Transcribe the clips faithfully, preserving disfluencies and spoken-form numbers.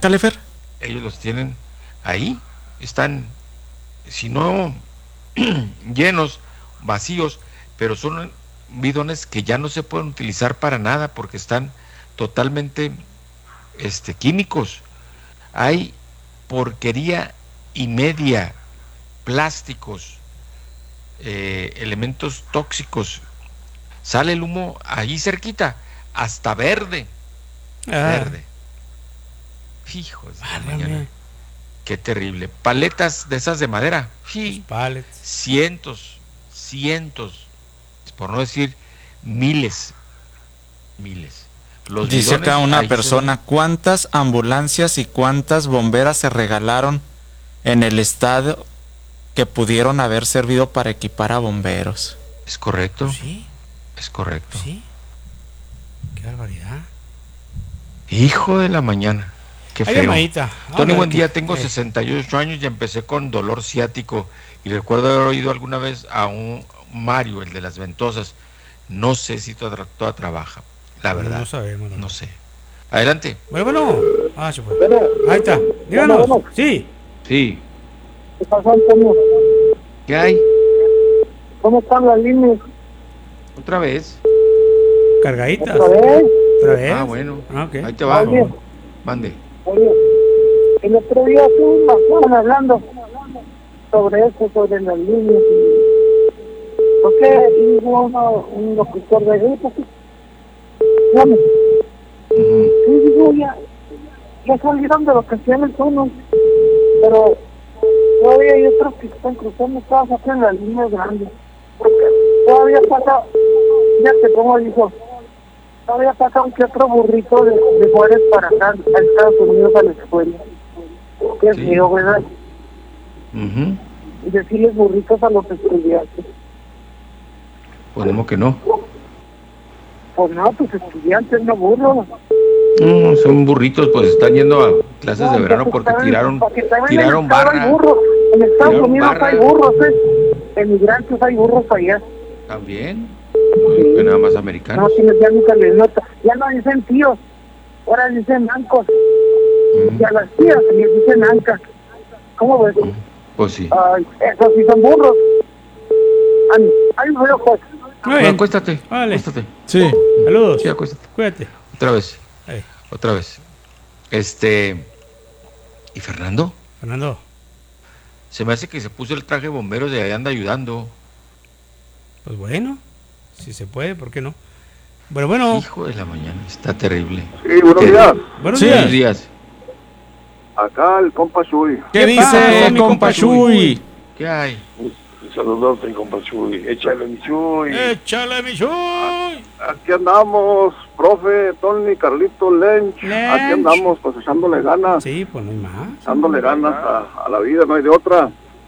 Márcale, Fer. Ellos los tienen ahí, están, si no llenos, vacíos, pero son bidones que ya no se pueden utilizar para nada porque están totalmente este, químicos. Hay porquería y media, plásticos, eh, elementos tóxicos. Sale el humo ahí cerquita, hasta verde. Ah. Verde. Hijos de la mañana. Qué terrible. Paletas de esas de madera. Sí. Cientos, cientos, por no decir miles, miles. Los Dice acá una persona, se... ¿cuántas ambulancias y cuántas bomberas se regalaron en el estado que pudieron haber servido para equipar a bomberos? Es correcto. Sí. Es correcto. Sí. Qué barbaridad. Hijo de la mañana. Qué Ay, feo. Llamadita. Tony, buen día. Tengo sesenta y ocho años y empecé con dolor ciático. Y recuerdo haber oído alguna vez a un Mario, el de las ventosas. No sé si toda, toda trabaja. La verdad. No sabemos. No, no sé. Adelante. Bueno, bueno. Ah, se fue. Ahí está. Díganos. Bueno, bueno. Sí. Sí. ¿Qué pasó, Antonio? ¿Qué hay? ¿Cómo están las líneas? Otra vez. Cargaditas. ¿Otra vez? ¿Otra vez? Ah, bueno. Ah, okay. Ahí te va. Oye. Mande. Oye, el otro día tú me estaban hablando sobre eso, sobre las líneas y... ¿Por qué hubo uno, un locutor de grupo? Dígame. Uh-huh. Sí, digo, ya, ya salieron de vacaciones unos, pero todavía hay otros que están cruzando todas en las líneas grandes. Porque todavía pasa, ya te pongo, dijo, todavía pasa un que otro burrito de, de Juárez para acá, a Estados Unidos a la escuela. Qué Sí. feo, ¿verdad? Uh-huh. Y decirles burritos a los estudiantes. Ponemos que no. Pues no, pues estudiantes, no burros. No, son burritos, pues están yendo a clases No, de verano porque también, tiraron, porque también tiraron en el barra. Hay burros. En Estados Tiraron Unidos barra. hay burros, ¿eh? Emigrantes hay burros allá. También. Sí. Que nada más americanos. No, tienes ya nunca les nota. Ya no dicen tíos, ahora dicen ancos. Mm. Y a las tías les dicen ancas. ¿Cómo ves? Mm. Pues sí. Ay, esos sí son burros. Ay, ay, bueno, pues. Muy bien. Bueno, acuéstate. Vale. Acuéstate. Sí. Saludos. Sí, acuéstate. Cuídate. Otra vez. Ahí. Otra vez. Este. ¿Y Fernando? Fernando. Se me hace que se puso el traje de bomberos y ahí anda ayudando. Pues bueno, si se puede, ¿por qué no? Bueno, bueno. Hijo de la mañana, está terrible. Sí, buenos días. Buenos Sí. días. Buenos días. Acá el compa Chuy. ¿Qué, ¿Qué dice, pasa, mi compa compa Chuy? ¿Qué hay? Saludos, mi compa Chuy. Échale, mi Chuy. Échale, mi Chuy. Aquí andamos, profe, Tony, Carlito, Lench. Lench. Aquí andamos, pues echándole ganas. Sí, pues no hay más. Echándole ganas a, a la vida, no hay de otra.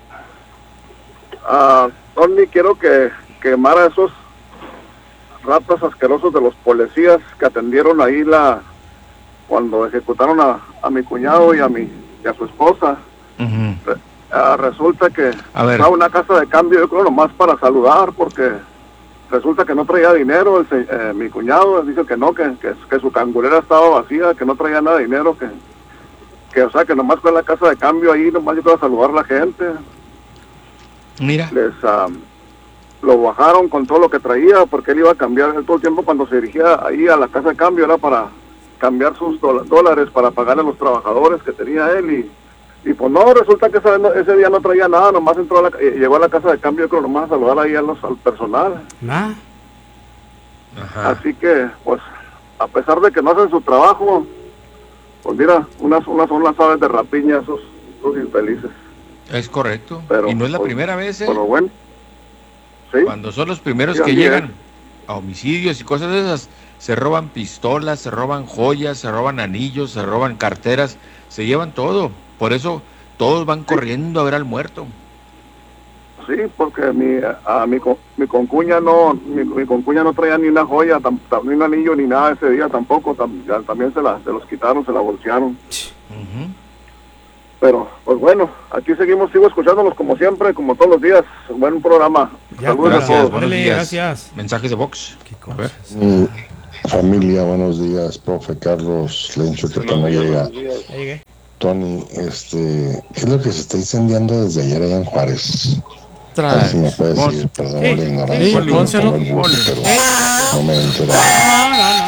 Ah, Tony, quiero que quemara esos ratas asquerosos de los policías que atendieron ahí la cuando ejecutaron a, a mi cuñado y a mi y a su esposa. Uh-huh. Re, uh, resulta que A ver. estaba una casa de cambio, yo creo nomás para saludar, porque resulta que no traía dinero. El, se- eh, mi cuñado dice que no, que, que, que su cangurera estaba vacía, que no traía nada de dinero, que, que o sea, que nomás fue a la casa de cambio ahí, nomás yo a saludar a la gente. Mira. Les ah, lo bajaron con todo lo que traía, porque él iba a cambiar, él todo el tiempo cuando se dirigía ahí a la casa de cambio era para cambiar sus dola- dólares para pagarle a los trabajadores que tenía él, y, y pues no, resulta que ese, ese día no traía nada, nomás entró a la, eh, llegó a la casa de cambio, creo, nomás a saludar ahí a los, al personal. Nada. Ajá. Así que, pues, a pesar de que no hacen su trabajo, pues mira, unas, unas son las aves de rapiña, esos, esos infelices. Es correcto. Pero, y no es la pues, primera vez, ¿eh? Pero bueno, sí. Cuando son los primeros Sí, que así llegan es. a homicidios y cosas de esas, se roban pistolas, se roban joyas, se roban anillos, se roban carteras, se llevan todo. Por eso todos van corriendo a ver al muerto. Sí, porque mi, a mi, co- mi concuña no, mi, mi concuña no traía ni una joya, tam, tam- ni un anillo, ni nada ese día tampoco, tam- ya también se, la, se los quitaron, se la bolsearon. Uh-huh. Pero, pues bueno, aquí seguimos, sigo escuchándolos como siempre, como todos los días. Buen programa. Ya, Saludos a Gracias, todos. buenos Órale, días. gracias. Mensajes de Vox. Qué A ver. cosas. Mm, Familia, buenos días, profe Carlos Lencho, que no llega. Ya llegué. Tony, este, ¿qué es lo que se está incendiando desde ayer allá en Juárez? A ver Trae. si me puedes Pon- decir, perdón Sí, la ignorancia, sí, que no pónselo. tomo el bus, pero no me he enterado. No, no,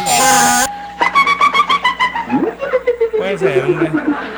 no. Puede ser, hombre.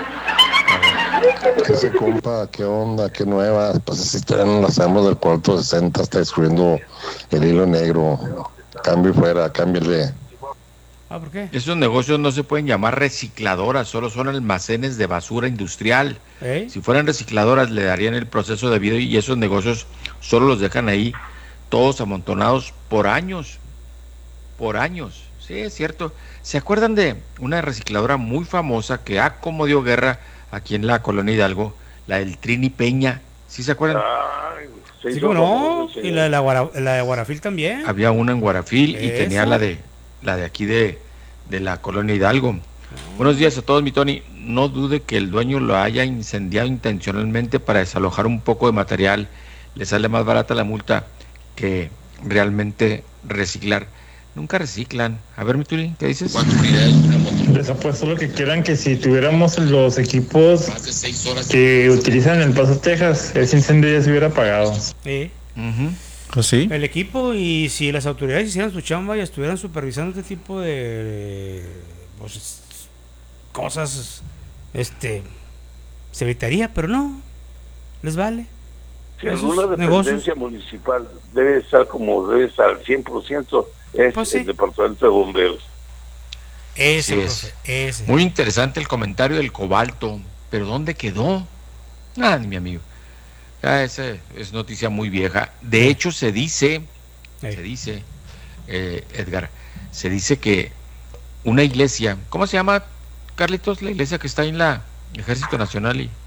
¿Qué se compa? ¿Qué onda? ¿Qué nueva? Pues si todavía no la sabemos del cuarto sesenta, está descubriendo el hilo negro. Cambio fuera, cámbiale. Ah, ¿por qué? Esos negocios no se pueden llamar recicladoras, solo son almacenes de basura industrial. ¿Eh? Si fueran recicladoras le darían el proceso debido y esos negocios solo los dejan ahí todos amontonados por años, por años. Sí, es cierto. ¿Se acuerdan de una recicladora muy famosa que ha como dio guerra aquí en la colonia Hidalgo, la del Trini Peña? ¿Sí se acuerdan? Ay, se Sí, hizo cómo no. famoso, Y señor. la de, la, Guara- la de Guarafil también. Había una en Guarafil y Eso. tenía la de la de aquí de, de la colonia Hidalgo. Buenos días a todos, mi Tony. No dude que el dueño lo haya incendiado intencionalmente para desalojar un poco de material. Le sale más barata la multa que realmente reciclar. Nunca reciclan. A ver, mi Tony, ¿qué dices? Les apuesto lo que quieran que si tuviéramos los equipos que utilizan en El Paso, Texas, ese incendio ya se hubiera apagado. Sí. Ujú. Pues sí. El equipo, y si las autoridades hicieran su chamba y estuvieran supervisando este tipo de pues, cosas, este se evitaría, pero no, les vale. Si Esos alguna dependencia negocios. municipal debe estar como debe estar al cien por ciento, es Pues sí. el departamento de bomberos. Ese, Así es. profe, ese. Muy interesante el comentario del cobalto. ¿Pero dónde quedó? Nada, mi amigo. Ya esa es noticia muy vieja. De hecho, se dice, Ey. se dice, eh, Edgar, se dice que una iglesia, ¿cómo se llama, Carlitos? La iglesia que está en la Ejército Nacional y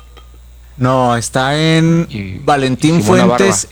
No, está en Y- Valentín y Simona Fuentes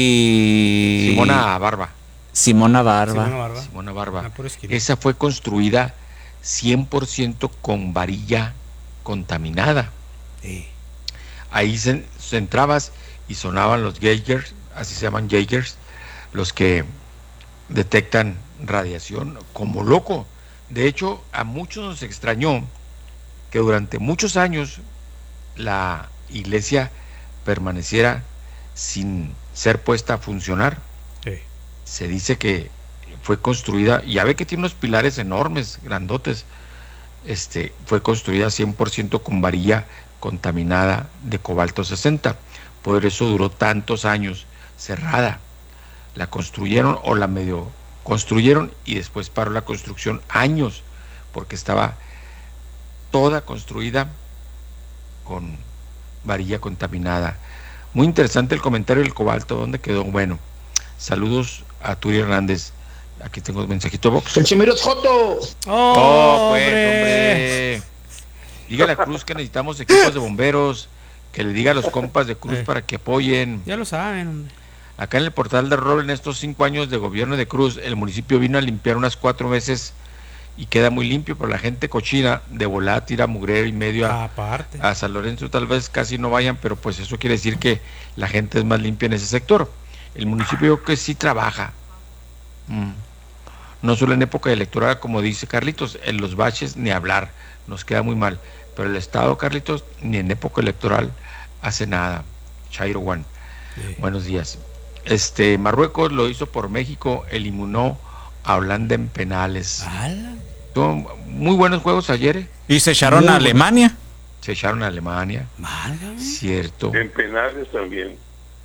y Simona Barba. Simona Barba. Simona Barba. Simona Barba. La pura esquina. Esa fue construida cien por ciento con varilla contaminada. Sí. Ahí se, se entrabas y sonaban los Geigers, así se llaman Geigers, los que detectan radiación como loco. De hecho, a muchos nos extrañó que durante muchos años la iglesia permaneciera sin ser puesta a funcionar. Sí. Se dice que fue construida, y ya ve que tiene unos pilares enormes, grandotes, este, fue construida cien por ciento con varilla contaminada de cobalto sesenta. Por eso duró tantos años cerrada. La construyeron o la medio construyeron y después paró la construcción años, porque estaba toda construida con varilla contaminada. Muy interesante el comentario del cobalto. ¿Dónde quedó? Bueno, saludos a Turi Hernández. Aquí tengo un mensajito box. ¡El Chimiro es Joto! Oh, pues, ¡Hombre! hombre. Dígale a Cruz que necesitamos equipos de bomberos, que le diga a los compas de Cruz Eh. para que apoyen. Ya lo saben, hombre. Acá en el portal de Rol, en estos cinco años de gobierno de Cruz, el municipio vino a limpiar unas cuatro veces y queda muy limpio, pero la gente cochina de volada tira mugrero y medio a, Aparte. a San Lorenzo. Tal vez casi no vayan, pero pues eso quiere decir que la gente es más limpia en ese sector. El municipio yo creo que sí trabaja. Mm. No solo en época electoral, como dice Carlitos, en los baches ni hablar, nos queda muy mal. Pero el Estado, Carlitos, ni en época electoral hace nada. Chairo One. Sí. Buenos días. Este, Marruecos lo hizo por México, eliminó a Holanda en penales. ¡Hala! Son muy buenos juegos ayer, ¿eh? Y se echaron Muy a bueno. Alemania. Se echaron a Alemania, ¡Válgame! cierto. En penales también.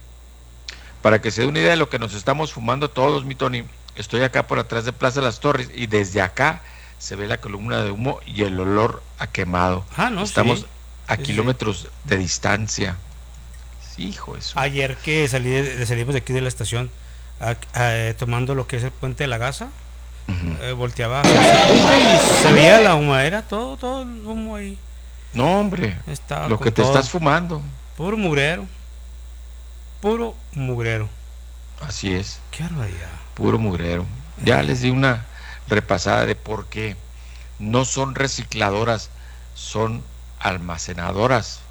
Para que se dé una idea de lo que nos estamos fumando todos, mi Tony, estoy acá por atrás de Plaza Las Torres y desde acá se ve la columna de humo y el olor a quemado. Ah, no, Estamos sí. a Sí, kilómetros de distancia. Sí, hijo de su- Ayer que salí de, salimos de aquí de la estación, a- a- tomando lo que es el puente de la Gaza, Ujú. eh, volteaba hacia ese punto y se veía la humadera, todo, todo el humo ahí. No, hombre, Estaba lo con que te todo. estás fumando. Puro mugrero. Puro mugrero. Así es. Qué barbaridad. Puro mugrero. Ya les di una repasada de por qué no son recicladoras, son almacenadoras.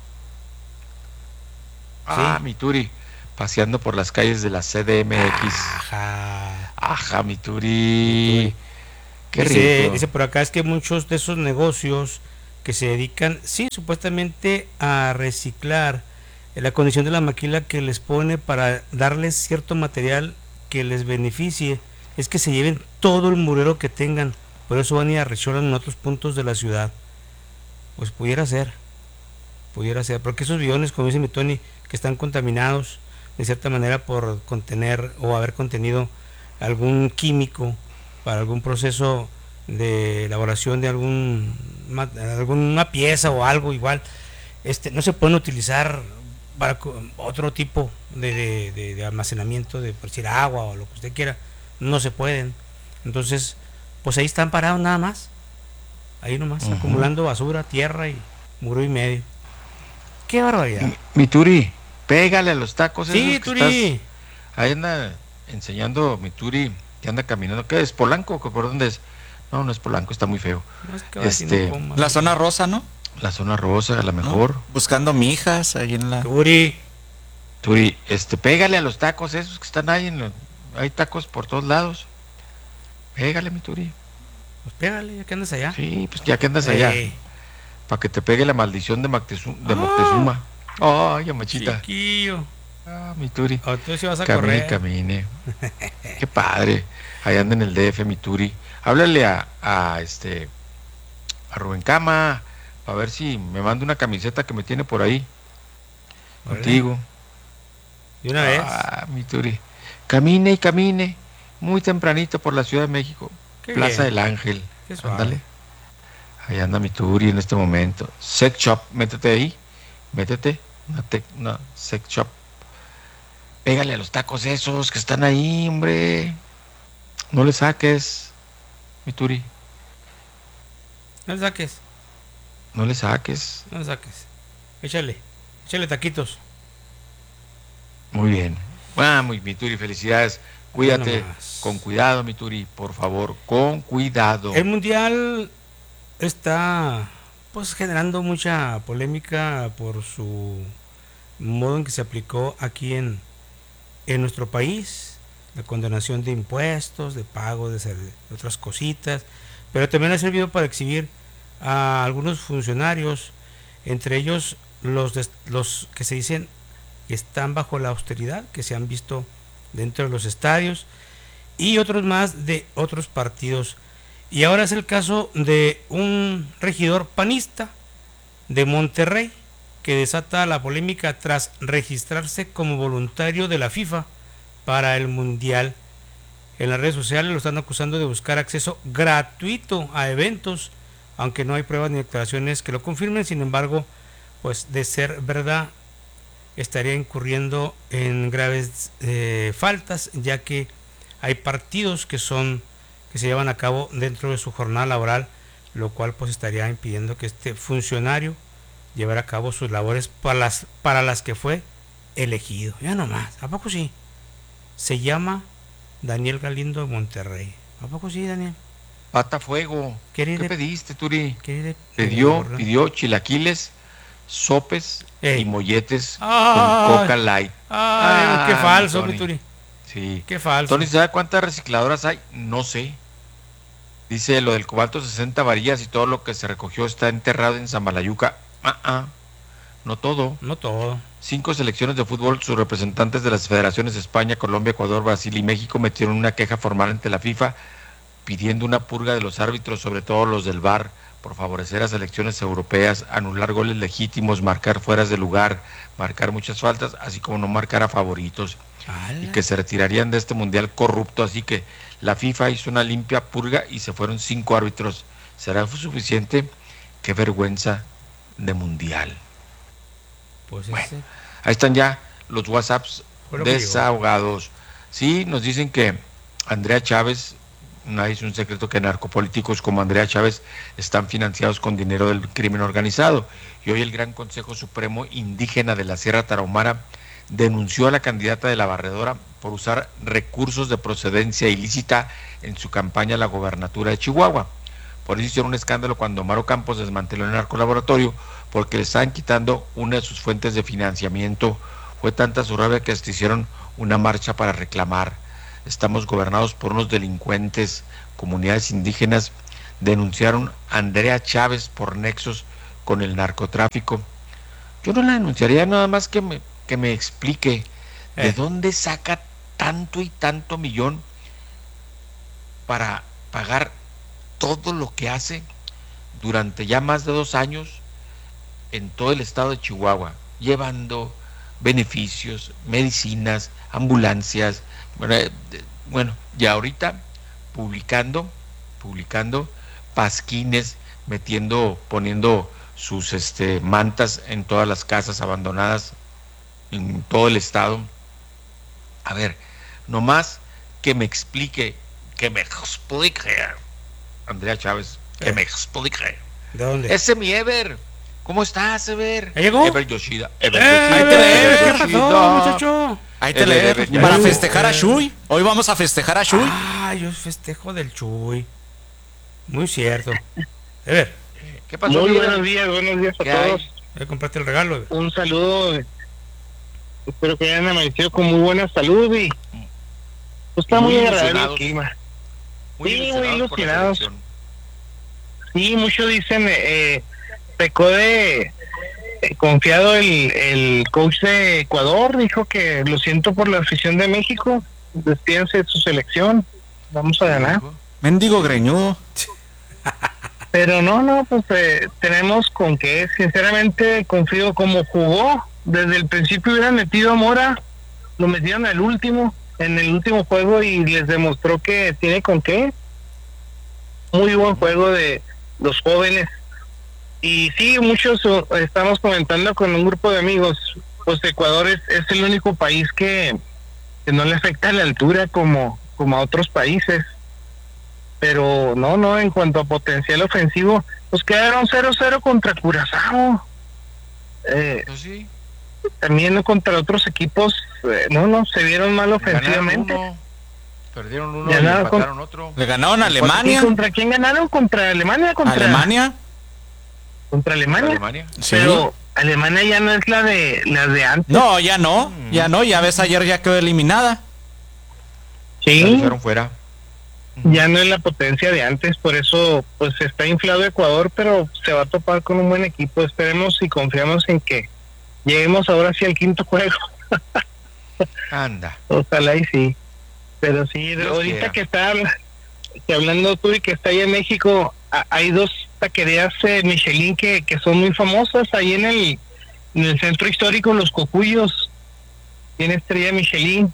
Ah, Sí. mi Turi, paseando por las calles de la C D M X. Ajá. Ajá, mi Turi. Qué dice, rico. dice por acá es que muchos de esos negocios que se dedican, sí, supuestamente a reciclar eh, la condición de la maquila que les pone para darles cierto material que les beneficie, es que se lleven todo el murero que tengan, por eso van y arrecholan en otros puntos de la ciudad. Pues pudiera ser, pudiera ser, porque esos bidones, como dice mi Tony, que están contaminados de cierta manera por contener o haber contenido algún químico para algún proceso de elaboración de algún ma- alguna pieza o algo igual, este no se pueden utilizar para co- otro tipo de, de- de- de almacenamiento, de por decir agua o lo que usted quiera, no se pueden. Entonces, pues ahí están parados nada más, ahí nomás, Ujú. acumulando basura, tierra y muro y medio. Qué barbaridad. Mi, mi Turi, pégale a los tacos. Sí, esos que Turi. estás- ahí anda enseñando mi Turi, que anda caminando. ¿Qué es? ¿Polanco? ¿Por dónde es? No, no es Polanco, está muy feo. No es que ahora sí no Este, comas. La zona rosa, ¿no? La zona rosa, a lo ¿No? mejor. Buscando mijas ahí en la... Turi. Turi, este, pégale a los tacos esos que están ahí. En los- hay tacos por todos lados. Pégale, mi Turi. Pues pégale, ya que andas allá. Sí, pues ya que andas allá. Ey, Para que te pegue la maldición de, Mactezu- de Ah. Moctezuma. Ay, amachita. chiquillo. Ah, mi Turi. O tú sí vas a Camine, correr. camine. Qué padre. Ahí anda en el D F, mi Turi. Háblale a, a este a Rubén Cama, a ver si me manda una camiseta que me tiene por ahí. Órale. Contigo. De una vez. Ah, mi Turi. Camine y camine. Muy tempranito por la Ciudad de México. Qué Plaza bien. del Ángel. Qué suave. Ándale. Ahí anda mi Turi en este momento. Sex Shop, métete ahí. Métete. Una, tec- una sex shop. Pégale a los tacos esos que están ahí, hombre. No le saques, mi Turi. No le saques, No le saques. no le saques. Échale, échale taquitos. Muy bien. Ah, muy mi Turi, felicidades. Cuídate. nomás. Con cuidado, mi Turi, por favor. Con cuidado. El mundial está pues generando mucha polémica por su modo en que se aplicó aquí en, en nuestro país, la condonación de impuestos, de pago de, ser- de otras cositas, pero también ha servido para exhibir a algunos funcionarios, entre ellos los, des- los que se dicen que están bajo la austeridad, que se han visto dentro de los estadios, y otros más de otros partidos. Y ahora es el caso de un regidor panista de Monterrey que desata la polémica tras registrarse como voluntario de la FIFA para el Mundial. En las redes sociales lo están acusando de buscar acceso gratuito a eventos, aunque no hay pruebas ni declaraciones que lo confirmen. Sin embargo, pues de ser verdad, estaría incurriendo en graves eh, faltas, ya que hay partidos que son que se llevan a cabo dentro de su jornada laboral, lo cual pues estaría impidiendo que este funcionario llevara a cabo sus labores para las para las que fue elegido. Ya nomás, ¿a poco sí? Se llama Daniel Galindo de Monterrey. ¿A poco sí, Daniel? Pata fuego. ¿Qué ¿Qué de- pediste, Turi? ¿Qué de- Pidió, de- pidió chilaquiles, sopes Ey. y molletes Ay. con Coca Light. Ay, qué Ah, falso, Tony. mi Turi. Sí. Qué falso. Tony, ¿sabe cuántas recicladoras hay? No sé. Dice lo del cobalto sesenta varillas y todo lo que se recogió está enterrado en Samalayuca. Ah, ah. No todo. No todo. Cinco selecciones de fútbol, sus representantes de las federaciones de España, Colombia, Ecuador, Brasil y México metieron una queja formal ante la FIFA pidiendo una purga de los árbitros, sobre todo los del V A R, por favorecer a selecciones europeas, anular goles legítimos, marcar fueras de lugar, marcar muchas faltas, así como no marcar a favoritos, y que se retirarían de este mundial corrupto. Así que la FIFA hizo una limpia purga y se fueron cinco árbitros. ¿Será suficiente? Qué vergüenza de mundial. Pues Bueno, ese. ahí están ya los WhatsApps Fue lo que desahogados. Sí, nos dicen que Andrea Chávez, nadie es un secreto que narcopolíticos como Andrea Chávez están financiados con dinero del crimen organizado. Y hoy el Gran Consejo Supremo Indígena de la Sierra Tarahumara denunció a la candidata de la Barredora por usar recursos de procedencia ilícita en su campaña a la gobernatura de Chihuahua. Por eso hicieron un escándalo cuando Omar Campos desmanteló el narcolaboratorio, porque le estaban quitando una de sus fuentes de financiamiento. Fue tanta su rabia que hasta hicieron una marcha para reclamar. estamos gobernados por unos delincuentes. Comunidades indígenas denunciaron a Andrea Chávez por nexos con el narcotráfico. Yo no la denunciaría, nada más que me, que me explique de Eh. dónde saca tanto y tanto millón para pagar todo lo que hace durante ya más de dos años en todo el estado de Chihuahua, llevando beneficios, medicinas, ambulancias, bueno, eh, bueno, y ahorita publicando, publicando pasquines, metiendo, poniendo sus este, mantas en todas las casas abandonadas en todo el estado. A ver, nomás que me explique, que me explique, Andrea Chávez, que Eh. me explique. ¿De dónde? Ese mi Ever, ¿cómo estás, Ever? ¿Ya llegó? Ever Yoshida, Ever ¡Eh! Yoshida, Ahí te lee, Ever ¿Qué Yoshida. pasó, muchacho? Ahí te El leer, Ever ya para llegó. festejar a Shui. Hoy vamos a festejar a Shui. Ah, yo festejo del Chuy. Muy cierto. A ver, ¿Qué pasó, Muy mi Ever? buenos días, buenos días a ¿Qué hay? todos. ya compraste el regalo. Ever. Un saludo. Espero que hayan amanecido con muy buena salud y pues está Muy muy, agradable el ilusionados. clima. Muy Sí, muy ilusionados por la ilusionados. selección. Sí, muchos dicen, eh, pecó de eh, confiado el, el coach de Ecuador, dijo que lo siento por la afición de México, despídense de su selección, vamos a ganar. Mendigo greñudo. Pero no, no, pues eh, tenemos con que, sinceramente, confío como jugó. Desde el principio hubieran metido a Mora, lo metieron al último, en el último juego y les demostró que tiene con qué. Muy buen juego de los jóvenes. Y sí, muchos uh, estamos comentando con un grupo de amigos, pues Ecuador es, es el único país que, que no le afecta la altura como, como a otros países. Pero no, no, en cuanto a potencial ofensivo, pues quedaron cero cero contra Curazao. Eh, Pues sí, también contra otros equipos, eh, no, no, se vieron mal ganaron ofensivamente. uno, perdieron uno Ya y nada, empataron otro. Le ganaron a ¿Y Alemania. contra quién ganaron? ¿Contra Alemania? ¿Contra Alemania. ¿Contra Alemania? Alemania. Sí. Pero Alemania ya no es la de la de antes. No, ya no. Ya no. Ya ves, ayer ya quedó eliminada. La Sí, dejaron fuera. ya no es la potencia de antes, por eso pues está inflado Ecuador, pero se va a topar con un buen equipo. Esperemos y confiamos en que lleguemos ahora sí al quinto juego. Anda. Ojalá y sí. Pero sí, Dios ahorita quiera. que está que hablando tú y que está ahí en México, a- hay dos taquerías eh, Michelin que, que son muy famosas ahí en el en el centro histórico, Los Cocuyos. Tiene estrella Michelin.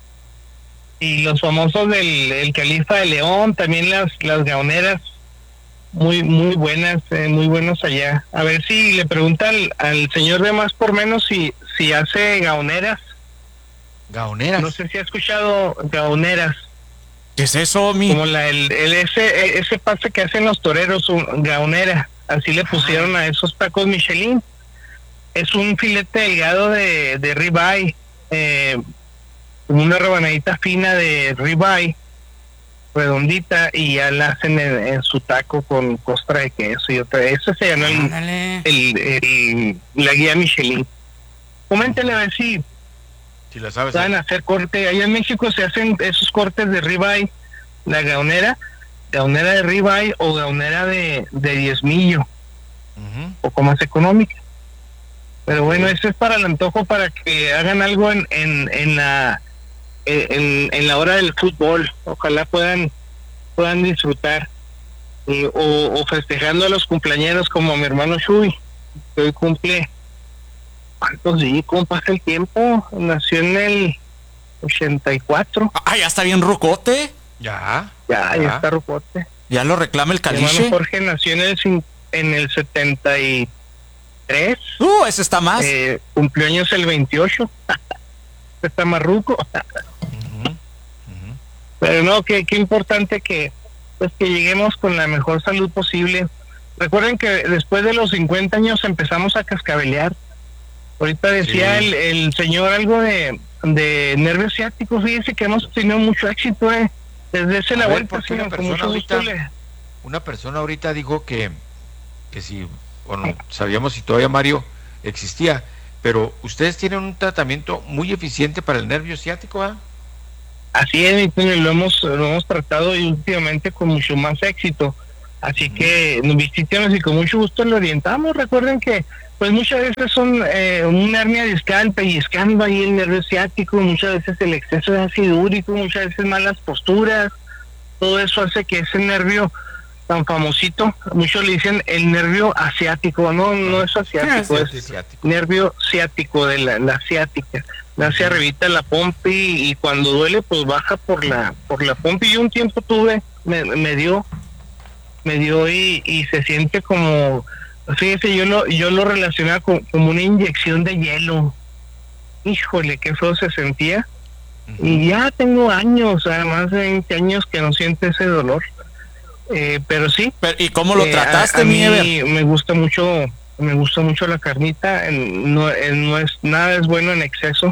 Y los famosos del el Califa de León, también las las gaoneras, muy muy buenas, eh, muy buenos allá. A ver si le pregunta al, al señor de Más por Menos si si hace gaoneras. Gaoneras. No sé si ha escuchado gaoneras, ¿Qué es eso, mi? como la el, el ese ese pase que hacen los toreros, un, gaonera, así le pusieron a esos tacos Michelin. Es un filete delgado de de ribeye, eh, como una rebanadita fina de ribeye, redondita, y ya la hacen en, en su taco con costra de queso y otra. Ese se ganó el, Ándale. el, el- la guía Michelin. Coméntenle a ver si Si la sabes. van a hacer corte. Allá en México se hacen esos cortes de ribeye, la gaonera, gaonera de ribeye o gaonera de, de diezmillo, Ujú. un poco más económica. Pero bueno, eso es para el antojo, para que hagan algo en, en, en la en, en la hora del fútbol. Ojalá puedan puedan disfrutar. Eh, o, o festejando a los cumpleañeros como mi hermano Shui, que hoy cumple. ¿Cuántos días? ¿Cómo pasa el tiempo? Nació en el ochenta y cuatro. Ah, ya está bien rucote. Ya. Ya, ya está rocote. Ya lo reclama el Mi hermano caliche. Jorge nació en el cin- en el setenta y tres. Uh, ese está más. Eh, cumplió años el veintiocho. Está marruco. Ujú. Ujú. Pero no, que qué importante que pues que lleguemos con la mejor salud posible. Recuerden que después de los cincuenta años empezamos a cascabelear. Ahorita decía Sí. el, el señor algo de, de nervios ciáticos. Fíjese que hemos tenido mucho éxito, eh. Desde ese A la ver, vuelta, ¿por qué sí, una con mucho persona gusto ahorita- le- Una persona ahorita dijo que, que si, bueno, sabíamos si todavía Mario existía, pero ustedes tienen un tratamiento muy eficiente para el nervio ciático, ¿ah? Así es, y lo hemos, lo hemos tratado y últimamente con mucho más éxito. Así que nos visítenos y con mucho gusto lo orientamos. Recuerden que pues muchas veces son eh, una hernia discal, pellizcando ahí el nervio ciático, muchas veces el exceso de ácido úrico, muchas veces malas posturas. Todo eso hace que ese nervio tan famosito, muchos le dicen el nervio asiático, no, no es asiático, es asiático. Nervio ciático de la, la ciática. Nace arribita la pompi y cuando duele pues baja por la por la pompi. Yo un tiempo tuve, me, me dio, me dio y, y se siente como, fíjese, yo lo, yo lo relacionaba con, como una inyección de hielo. Híjole, qué feo se sentía. Uh-huh. Y ya tengo años, más de veinte años que no siente ese dolor. Eh, pero sí. Pero, ¿y cómo lo eh, trataste, a, a mi mí Ever? Me gusta mucho, me gusta mucho la carnita. No, no es nada es bueno en exceso.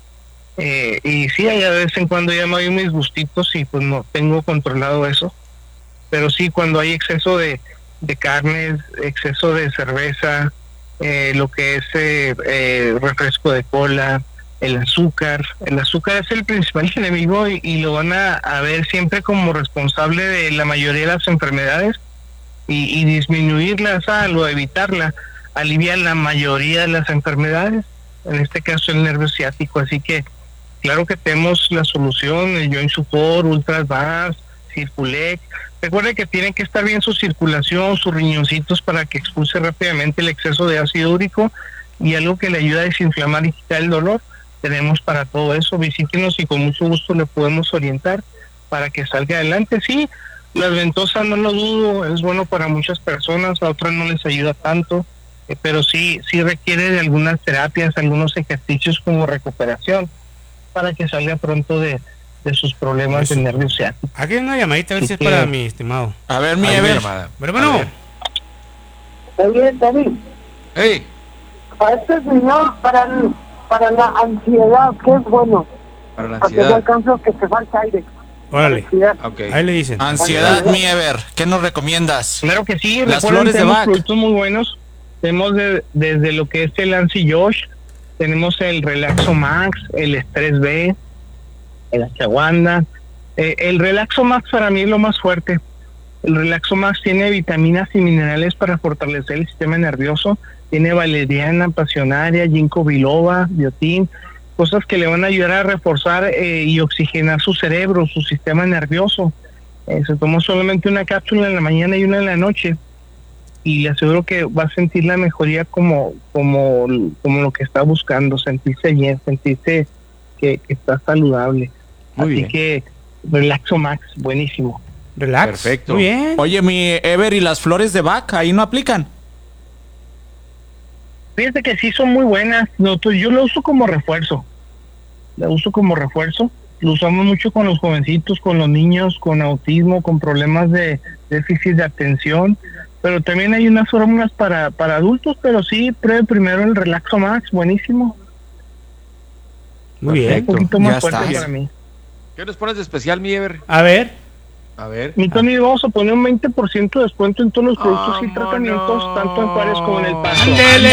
Eh, y sí, de vez en cuando ya me doy mis gustitos y pues no tengo controlado eso. Pero sí, cuando hay exceso de, de carnes, exceso de cerveza, eh, lo que es eh, eh, refresco de cola, el azúcar. El azúcar es el principal enemigo y, y lo van a, a ver siempre como responsable de la mayoría de las enfermedades y, y disminuirlas o evitarla alivia la mayoría de las enfermedades, en este caso el nervio ciático. Así que claro que tenemos la solución, el Joint Support, Ultras, Circulec. Recuerde que tienen que estar bien su circulación, sus riñoncitos para que expulse rápidamente el exceso de ácido úrico y algo que le ayuda a desinflamar y quitar el dolor. Tenemos para todo eso, visítenos y con mucho gusto le podemos orientar para que salga adelante. Sí, las ventosas no lo dudo, es bueno para muchas personas, a otras no les ayuda tanto, eh, pero sí, sí requiere de algunas terapias, algunos ejercicios como recuperación para que salga pronto de, de sus problemas de nervio ciático. Aquí hay una llamadita, a ver si es para mi estimado. A ver, mi Ever. Pero bueno. Está bien, David. Hey. Para este señor, para el, para la ansiedad, que es bueno. Para la Para que no ansiedad. alcance que te falta aire. Órale. Okay. Ahí le dicen. Ansiedad, mi Ever. ¿Qué nos recomiendas? Claro que sí, Las recuerden, flores de tenemos Bach. productos muy buenos. Tenemos de, desde lo que es el Ansi Josh, tenemos el Relaxo Max, el Estrés B, el Ashwagandha. Eh, el Relaxo Max para mí es lo más fuerte. El Relaxo Max tiene vitaminas y minerales para fortalecer el sistema nervioso. Tiene valeriana, pasionaria, ginkgo biloba, biotin, cosas que le van a ayudar a reforzar eh, y oxigenar su cerebro, su sistema nervioso. Eh, se tomó solamente una cápsula en la mañana y una en la noche y le aseguro que va a sentir la mejoría como como como lo que está buscando, sentirse bien, sentirse que, que está saludable. Muy Así bien. que Relaxo Max, buenísimo. Relax. Perfecto. Muy bien. Oye, mi Ever, ¿y las flores de Bach ahí no aplican? Fíjate que sí son muy buenas. Nosotros, yo lo uso como refuerzo. La uso como refuerzo. Lo usamos mucho con los jovencitos, con los niños, con autismo, con problemas de déficit de atención. Pero también hay unas fórmulas para, para adultos, pero sí, pruebe primero el Relaxo Max, buenísimo. Muy bien. Un poquito más Ya fuerte está. para mí. ¿Qué nos pones de especial, mi Ever? A ver. A ver. Mi Tony, vamos a poner un veinte por ciento de descuento en todos los productos y ¡Vámonos! tratamientos, tanto en Juárez como en El Paso. ¡Ándele,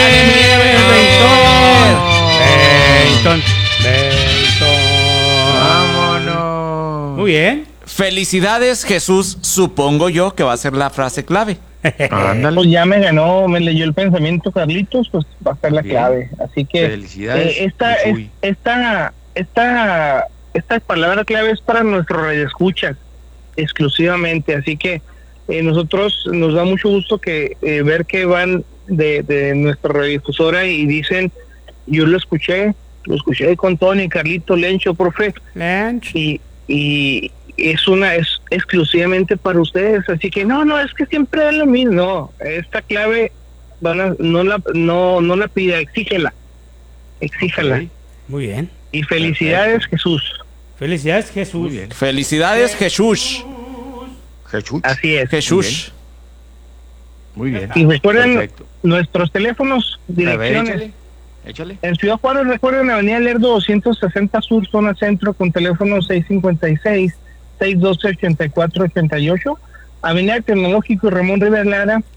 Benton! Benton. ¡Vámonos! Muy bien. Felicidades, Jesús, supongo yo que va a ser la frase clave. Ándale. Pues ya me ganó, me leyó el pensamiento Carlitos, pues va a ser la Bien. clave. Así que Felicidades. eh, esta, es, Jesús. esta, esta, esta palabra clave es para nuestros radioescuchas exclusivamente. Así que eh, nosotros nos da mucho gusto que eh, ver que van de, de nuestra radiodifusora y dicen, yo lo escuché, lo escuché con Tony, Carlito, Lencho, profe, Lunch. y, y es una es exclusivamente para ustedes, así que no, no, es que siempre es lo mismo, no, esta clave van a, no la no no la pida, exígela, exígela. Ok. Muy bien. Y felicidades, Jesús. Felicidades, Jesús. Muy bien. Felicidades, Jesús. Jesús. Así es. Jesús. Muy bien. Y recuerden Perfecto. nuestros teléfonos, A ver, direcciones. échale. Échale. En Ciudad Juárez, recuerden Avenida Lerdo doscientos sesenta Sur, zona centro, con teléfono seis cinco seis, seis uno dos, ocho cuatro ocho ocho. Avenida Tecnológico Ramón Rivera Lara,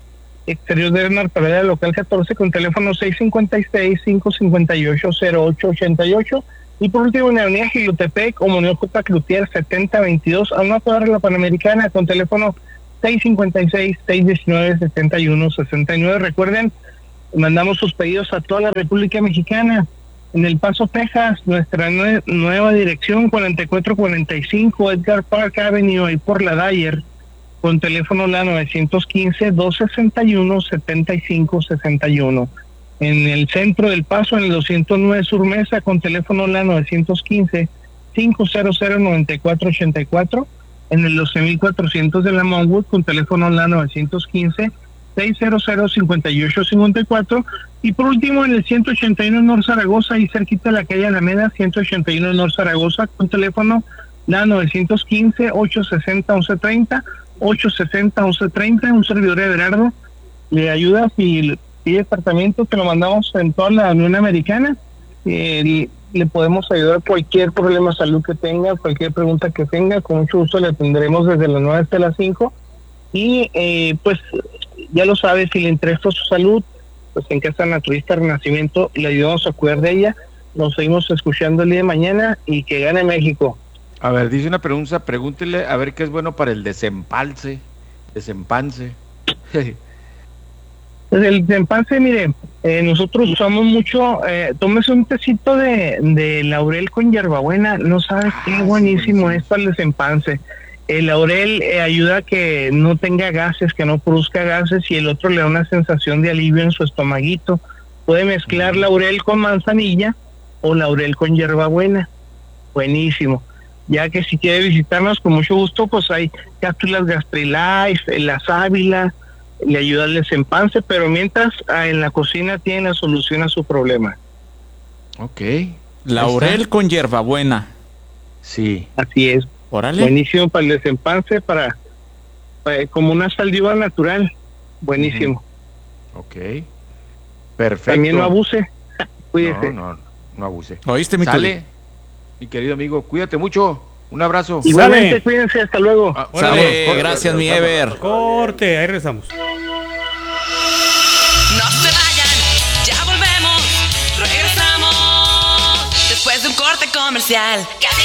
exterior de Bernard Paredes, local catorce, con teléfono seis cinco seis, cinco cinco ocho, cero ocho ocho ocho. Y por último, en la avenida Gilotepec, Comunidad Copa Cloutier setenta veintidós, a una cuadra de la Panamericana, con teléfono seis cinco seis, seis uno nueve, siete uno seis nueve. Recuerden, mandamos sus pedidos a toda la República Mexicana. En El Paso, Texas, nuestra nue- nueva dirección, cuarenta y cuatro cuarenta y cinco Edgar Park Avenue, y por la Dyer, con teléfono la nueve uno cinco, dos seis uno, siete cinco seis uno. En el centro del Paso, en el doscientos nueve Sur Mesa, con teléfono la nueve uno cinco, cinco cero cero, nueve cuatro ocho cuatro. En el doce mil cuatrocientos de la Monwood, con teléfono la nueve uno cinco, seis cero cero, cinco ocho cinco cuatro. Y por último, en el ciento ochenta y uno North Zaragoza, ahí cerquita de la calle Alameda, ciento ochenta y uno North Zaragoza, con teléfono la nueve uno cinco, ocho seis cero, once treinta, ocho seis cero, once treinta. Un servidor de Everardo le ayuda si pide tratamiento, que lo mandamos en toda la Unión Americana. Eh, le podemos ayudar a cualquier problema de salud que tenga, cualquier pregunta que tenga, con mucho gusto le atenderemos desde las nueve hasta las cinco. Y eh, pues ya lo sabe, si le interesa su salud, pues en Casa Naturista Renacimiento le ayudamos a cuidar de ella. Nos seguimos escuchando el día de mañana y que gane México. A ver, dice una pregunta, pregúntele a ver qué es bueno para el desempalce, desempance. Pues el desempance, mire, eh, nosotros usamos mucho, eh, tómese un tecito de, de laurel con hierbabuena, no sabe ah, qué buenísimo sí, es para el desempance. El laurel eh, ayuda a que no tenga gases, que no produzca gases, y el otro le da una sensación de alivio en su estomaguito. Puede mezclar laurel con manzanilla o laurel con hierbabuena. Buenísimo. Ya que si quiere visitarnos, con mucho gusto, pues hay cápsulas Gastrilife, la sábila, le ayuda al desempance, pero mientras ah, en la cocina tiene la solución a su problema. Ok. Laurel con hierbabuena. Sí. Así es. Órale. Buenísimo para el desempance, para, para como una saliva natural. Buenísimo. Uh-huh. Ok. Perfecto. También no abuse. Cuídese. No, no, no abuse. ¿Oíste, mi Sale, Tuli? mi querido amigo, cuídate mucho. Un abrazo. Igualmente, Sale. Cuídense, hasta luego. Ah, Sale, corte, gracias, mi Ever. Corte, ahí regresamos. No se vayan, ya volvemos, regresamos, después de un corte comercial.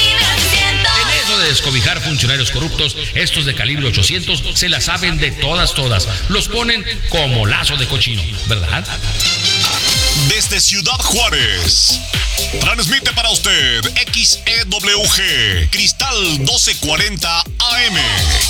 En eso de descobijar funcionarios corruptos, estos de calibre ochocientos se la saben de todas, todas. Los ponen como lazo de cochino, ¿verdad? Desde Ciudad Juárez, transmite para usted X E W G, Cristal doce cuarenta A M.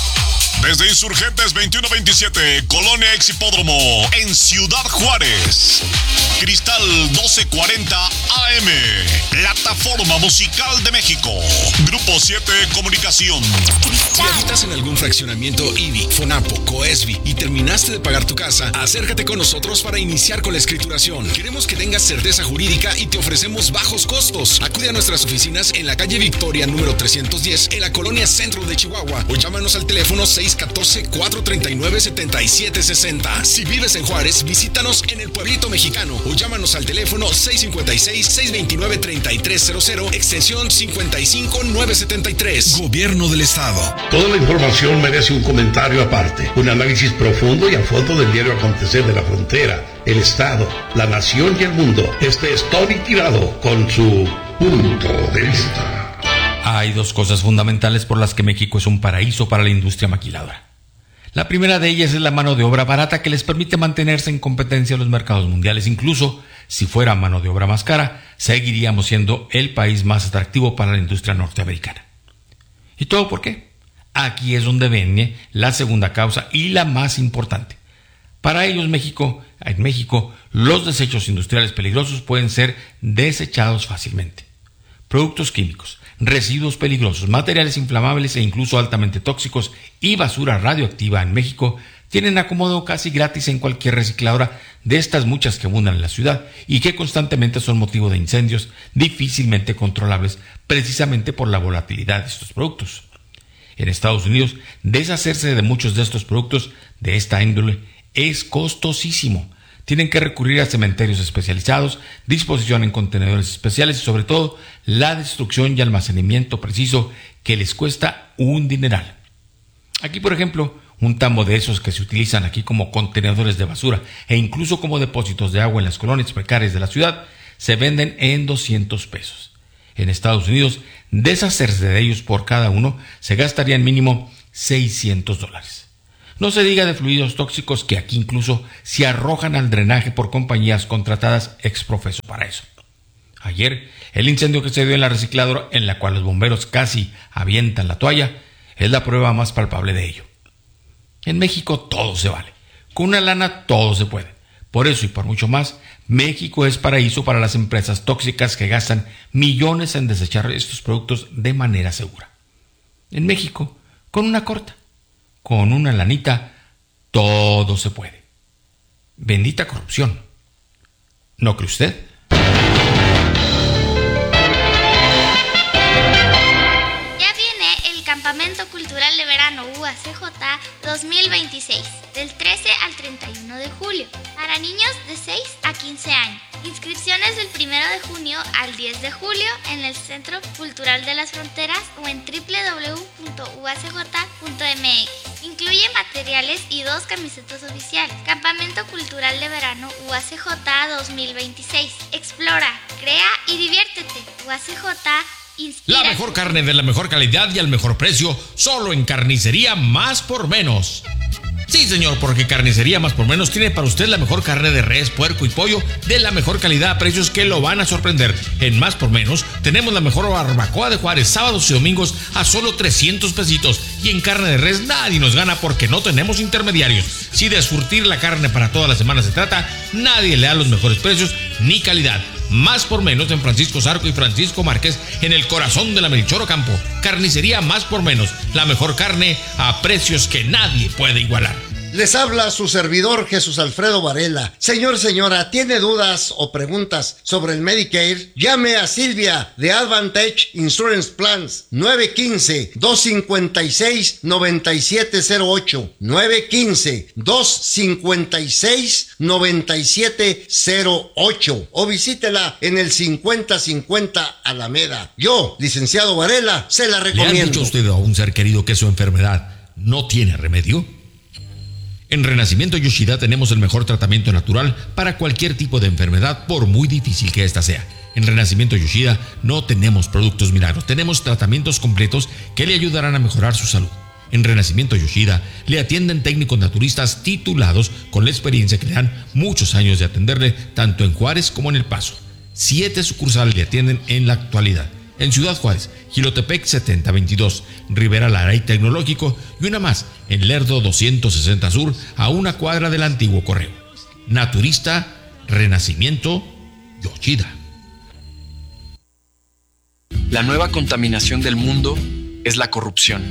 Desde Insurgentes veintiuno veintisiete, Colonia Ex Hipódromo, en Ciudad Juárez. Cristal doce cuarenta A M, Plataforma Musical de México. Grupo siete Comunicación. Si habitas en algún fraccionamiento I B I, FONAPO, COESBI y terminaste de pagar tu casa, acércate con nosotros para iniciar con la escrituración. Queremos que tengas certeza jurídica y te ofrecemos bajos costos. Acude a nuestras oficinas en la calle Victoria número trescientos diez, en la colonia Centro de Chihuahua, o llámanos al teléfono seis uno cuatro, cuatro tres nueve, siete siete seis cero. Si vives en Juárez, visítanos en el Pueblito Mexicano o llámanos al teléfono seis cinco seis, seis dos nueve, tres tres cero cero, extensión cincuenta y cinco nueve setenta y tres. Gobierno del Estado. Toda la información merece un comentario aparte, un análisis profundo y a fondo del diario acontecer de la frontera, el Estado, la nación y el mundo. Este es Tony Tirado con su punto de vista. Hay dos cosas fundamentales por las que México es un paraíso para la industria maquiladora. La primera de ellas es la mano de obra barata que les permite mantenerse en competencia en los mercados mundiales. Incluso si fuera mano de obra más cara, seguiríamos siendo el país más atractivo para la industria norteamericana. ¿Y todo por qué? Aquí es donde viene la segunda causa y la más importante. Para ellos, México, en México, los desechos industriales peligrosos pueden ser desechados fácilmente. Productos químicos, residuos peligrosos, materiales inflamables e incluso altamente tóxicos y basura radioactiva en México tienen acomodo casi gratis en cualquier recicladora de estas muchas que abundan en la ciudad y que constantemente son motivo de incendios difícilmente controlables precisamente por la volatilidad de estos productos. En Estados Unidos, deshacerse de muchos de estos productos de esta índole es costosísimo. Tienen que recurrir a cementerios especializados, disposición en contenedores especiales y sobre todo la destrucción y almacenamiento preciso que les cuesta un dineral. Aquí, por ejemplo, Un tambo de esos que se utilizan aquí como contenedores de basura e incluso como depósitos de agua en las colonias precarias de la ciudad se venden en doscientos pesos. En Estados Unidos, deshacerse de ellos por cada uno se gastarían mínimo seiscientos dólares. No se diga de fluidos tóxicos que aquí incluso se arrojan al drenaje por compañías contratadas ex profeso para eso. Ayer, el incendio que se dio en la recicladora, en la cual los bomberos casi avientan la toalla, es la prueba más palpable de ello. En México todo se vale. Con una lana todo se puede. Por eso y por mucho más, México es paraíso para las empresas tóxicas que gastan millones en desechar estos productos de manera segura. En México, con una corta, con una lanita, todo se puede. Bendita corrupción. ¿No cree usted? Campamento Cultural de Verano U A C J dos mil veintiséis, del trece al treinta y uno de julio, para niños de seis a quince años. Inscripciones del primero de junio al diez de julio en el Centro Cultural de las Fronteras o en doble u doble u doble u punto u a c j punto m x. Incluye materiales y dos camisetas oficiales. Campamento Cultural de Verano U A C J dos mil veintiséis. Explora, crea y diviértete. U A C J La mejor carne de la mejor calidad y al mejor precio, solo en Carnicería Más por Menos. Sí, señor, porque Carnicería Más por Menos tiene para usted la mejor carne de res, puerco y pollo de la mejor calidad a precios que lo van a sorprender. En Más por Menos tenemos la mejor barbacoa de Juárez, sábados y domingos a solo trescientos pesitos. Y en carne de res nadie nos gana porque no tenemos intermediarios. Si de surtir la carne para toda la semana se trata, nadie le da los mejores precios ni calidad. Más por Menos en Francisco Zarco y Francisco Márquez, en el corazón de la Melchor Ocampo. Carnicería Más por Menos, la mejor carne a precios que nadie puede igualar. Les habla su servidor Jesús Alfredo Varela. Señor, señora, ¿tiene dudas o preguntas sobre el Medicare? Llame a Silvia de Advantage Insurance Plans nueve uno cinco, dos cinco seis, nueve siete cero ocho nueve uno cinco, dos cinco seis, nueve siete cero ocho o visítela en el cincuenta cincuenta Alameda. Yo, licenciado Varela, se la recomiendo. ¿Le han dicho usted a un ser querido que su enfermedad no tiene remedio? En Renacimiento Yoshida tenemos el mejor tratamiento natural para cualquier tipo de enfermedad, por muy difícil que ésta sea. En Renacimiento Yoshida no tenemos productos milagros, tenemos tratamientos completos que le ayudarán a mejorar su salud. En Renacimiento Yoshida le atienden técnicos naturistas titulados con la experiencia que le dan muchos años de atenderle tanto en Juárez como en El Paso. Siete sucursales le atienden en la actualidad. En Ciudad Juárez, Jilotepec setenta veintidós, Rivera Laray Tecnológico y una más en Lerdo doscientos sesenta Sur, a una cuadra del antiguo correo. Naturista, Renacimiento, Yoshida. La nueva contaminación del mundo es la corrupción.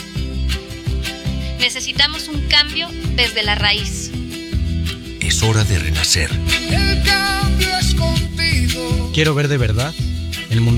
Necesitamos un cambio desde la raíz. Es hora de renacer. El cambio es contigo. Quiero ver de verdad el mundo